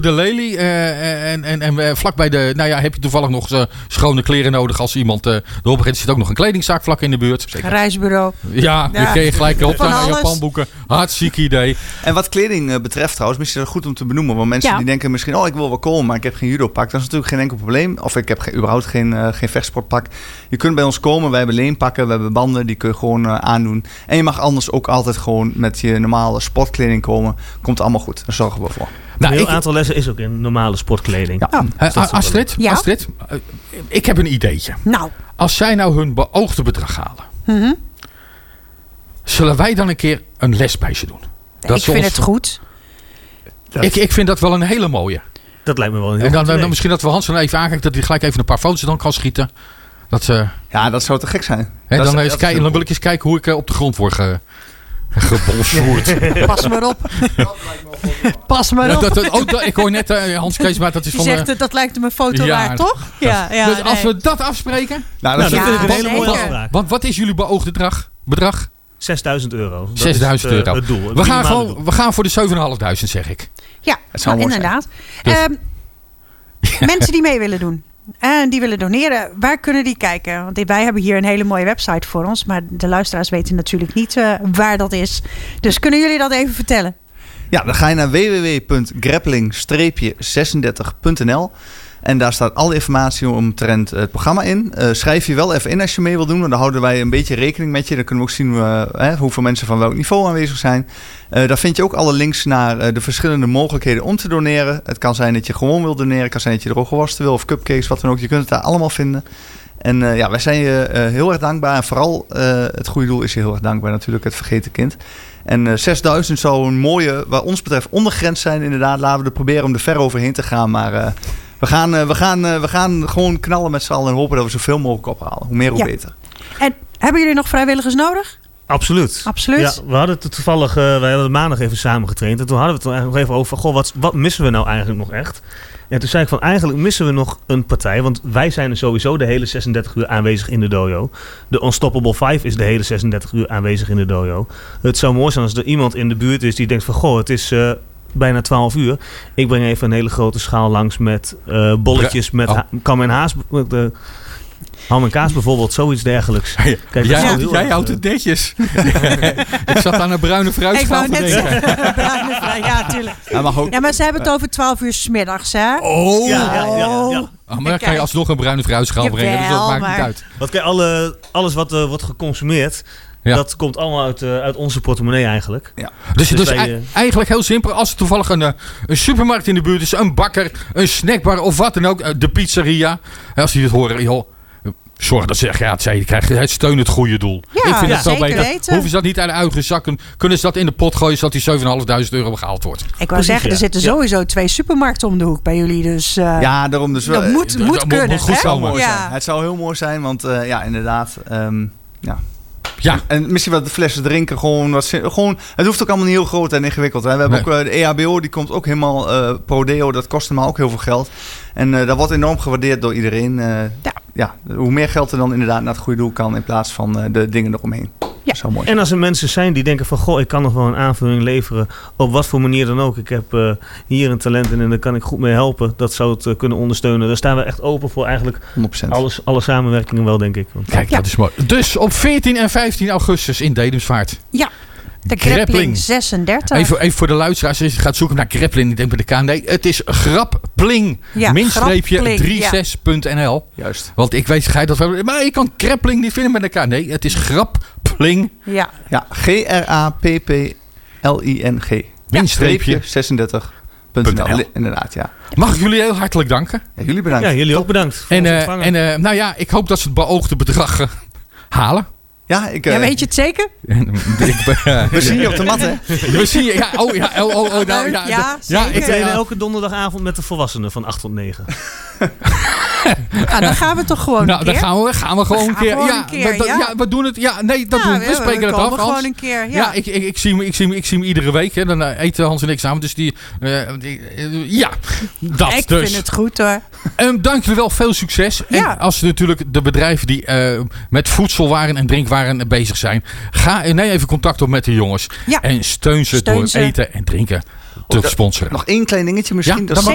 de lelie. En vlakbij de... Nou ja, heb je toevallig nog schone kleren nodig als iemand erop begint. Er zit ook nog een kledingzaak vlak in de buurt. Zeker. Reisbureau. Ja, dan kun je gelijk opstaan naar Japanboeken. Hartstikke idee. En wat kleding betreft trouwens, misschien is het goed om te benoemen. Want mensen die denken misschien, ik wil wel komen, maar ik heb geen judopak. Dat is natuurlijk geen enkel probleem. Of ik heb überhaupt geen vechtsportpak. Je kunt bij ons komen. Wij hebben leenpakken, we hebben banden. Die kun je gewoon aandoen. En je mag anders ook altijd gewoon met je normale sportkleding komen. Komt allemaal goed. Daar zorgen we voor. Een heel aantal lessen is ook in normale sportkleding. Ja. Astrid, ik heb een ideetje. Nou. Als zij nou hun beoogde bedrag halen. Zullen wij dan een keer een les bij ze doen? Ik vind het goed. Ik vind dat wel een hele mooie. Dat lijkt me wel een heel goed dan misschien dat we Hans dan even aankijken. Dat hij gelijk even een paar foto's dan kan schieten. Dat zou te gek zijn. Dan wil ik eens kijken hoe ik op de grond word gebolsvoerd. Pas maar op. Pas maar op. Ik hoor net Hans Kees, maar dat is die zegt dat lijkt hem een foto waard, toch? Ja, dus als we dat afspreken. Dat vind ik een hele mooie afspraak. Want wat is jullie beoogde bedrag? €6.000. €6.000. Het doel. We gaan voor de 7.500, zeg ik. Ja, inderdaad. Mensen die mee willen doen. En die willen doneren, waar kunnen die kijken? Want wij hebben hier een hele mooie website voor ons. Maar de luisteraars weten natuurlijk niet waar dat is. Dus kunnen jullie dat even vertellen? Ja, dan ga je naar www.grappling-36.nl. En daar staat alle informatie omtrent het programma in. Schrijf je wel even in als je mee wilt doen. Want dan houden wij een beetje rekening met je. Dan kunnen we ook zien hoeveel mensen van welk niveau aanwezig zijn. Daar vind je ook alle links naar de verschillende mogelijkheden om te doneren. Het kan zijn dat je gewoon wil doneren. Het kan zijn dat je droge worsten wil of cupcakes, wat dan ook. Je kunt het daar allemaal vinden. En wij zijn je heel erg dankbaar. En vooral het goede doel is je heel erg dankbaar. Natuurlijk het vergeten kind. En 6.000 zou een mooie, wat ons betreft, ondergrens zijn inderdaad. Laten we er proberen om er ver overheen te gaan. Maar... We gaan gewoon knallen met z'n allen en hopen dat we zoveel mogelijk ophalen. Hoe meer, hoe beter. En hebben jullie nog vrijwilligers nodig? Absoluut. Ja, we hadden het toevallig, wij hadden maandag even samen getraind. En toen hadden we het eigenlijk nog even over, wat missen we nou eigenlijk nog echt? En toen zei ik eigenlijk missen we nog een partij. Want wij zijn er sowieso de hele 36 uur aanwezig in de dojo. De Unstoppable 5 is de hele 36 uur aanwezig in de dojo. Het zou mooi zijn als er iemand in de buurt is die denkt van, het is... bijna 12 uur. Ik breng even een hele grote schaal langs met bolletjes met kam en haas. Ham en kaas bijvoorbeeld, zoiets dergelijks. Kijk, jij houdt het netjes. Ik zat aan een bruine fruitschaal te denken. Bruine fruit, ja, tuurlijk. Maar ze hebben het over 12 uur 's middags, hè? Oh! Ja. Maar dan kan je alsnog een bruine fruitschaal brengen. Dus dat maakt niet uit. Want kijk, alles wat wordt geconsumeerd... Ja. Dat komt allemaal uit onze portemonnee eigenlijk. Ja. Dus eigenlijk heel simpel. Als er toevallig een supermarkt in de buurt is, een bakker, een snackbar of wat dan ook, de pizzeria. Als die het horen, joh, zorg dat ze krijgen steun het goede doel. Ja, ik vind het zo beter. Weten. Hoeven ze dat niet uit de eigen zakken? Kunnen ze dat in de pot gooien zodat die €7.500 behaald wordt? Ik wou zeggen, er zitten sowieso 2 supermarkten om de hoek bij jullie. Dus, daarom dus wel. Dat moet kunnen. Moet goed zijn. Het zou heel mooi zijn, want inderdaad. Ja. En misschien wat de flessen drinken. Gewoon, het hoeft ook allemaal niet heel groot en ingewikkeld. Hè. We hebben ook de EHBO, die komt ook helemaal pro-deo. Dat kost hem ook heel veel geld. En dat wordt enorm gewaardeerd door iedereen. Hoe meer geld er dan inderdaad naar het goede doel kan in plaats van de dingen eromheen. Ja. Zo mooi. En als er mensen zijn die denken van... ik kan nog wel een aanvulling leveren. Op wat voor manier dan ook. Ik heb hier een talent in en daar kan ik goed mee helpen. Dat zou het kunnen ondersteunen. Daar staan we echt open voor eigenlijk 100%. Alle samenwerkingen wel, denk ik. Kijk, dat is mooi. Dus op 14 en 15 augustus in Dedemsvaart. Ja. De Grappling 36. Even voor de luisteraars. Als je gaat zoeken naar Grappling, ik denk bij de KND. Het is Grappling. -36.nl. Juist. Want ik weet, maar je kan Grappling niet vinden met de KND. Het is Grappling. Ja. GRAPPLING. -36. Inderdaad, ja. Mag ik jullie heel hartelijk danken. Ja, jullie bedankt. Ja, jullie ook bedankt. En ik hoop dat ze het beoogde bedrag halen. Ja, weet je het zeker? We zien je op de mat, hè? We zien je. Ik train elke donderdagavond met de volwassenen van 8 tot 9. Dan gaan we toch gewoon een keer? Dan gaan we gewoon een keer. We doen het. Ja, nee, dat doen we. We spreken het af, Hans. Gewoon een keer. Ja. Ik zie hem iedere week. Hè. Dan eten Hans en ik samen. Dus dat ik dus. vind het goed, hoor. Dank jullie wel. Veel succes. Ja. En als natuurlijk de bedrijven die met voedselwaren en drinkwaren bezig zijn, neem even contact op met de jongens. Ja. En steun ze door eten en drinken te sponsoren. Nog één klein dingetje misschien. Ja,